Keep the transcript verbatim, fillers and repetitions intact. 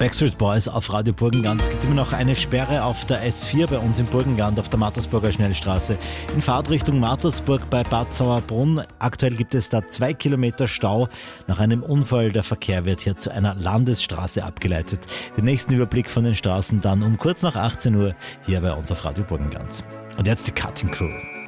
Backstreet Boys auf Radio Burgenland. Es gibt immer noch eine Sperre auf der S vier bei uns in Burgenland auf der Mattersburger Schnellstraße in Fahrtrichtung Mattersburg bei Bad Sauerbrunn. Aktuell gibt es da zwei Kilometer Stau. Nach einem Unfall, der Verkehr wird hier zu einer Landesstraße abgeleitet. Den nächsten Überblick von den Straßen dann um kurz nach achtzehn Uhr hier bei uns auf Radio Burgenland. Und jetzt die Cutting Crew.